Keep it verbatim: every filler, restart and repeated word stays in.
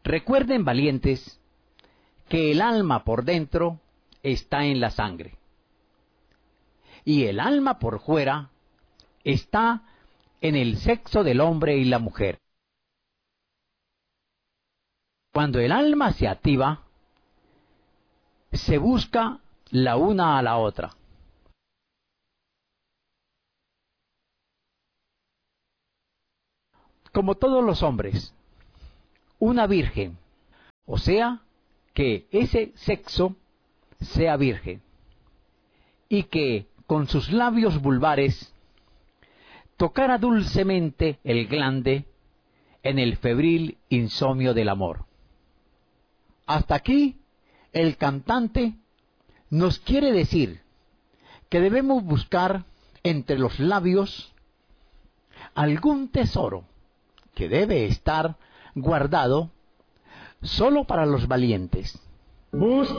Recuerden, valientes, que el alma por dentro está en la sangre, y el alma por fuera está en el sexo del hombre y la mujer. Cuando el alma se activa, se busca la una a la otra. Como todos los hombres, una virgen, o sea, que ese sexo sea virgen, y que con sus labios vulvares tocara dulcemente el glande en el febril insomnio del amor. Hasta aquí, el cantante nos quiere decir que debemos buscar entre los labios algún tesoro que debe estar guardado solo para los valientes. Busca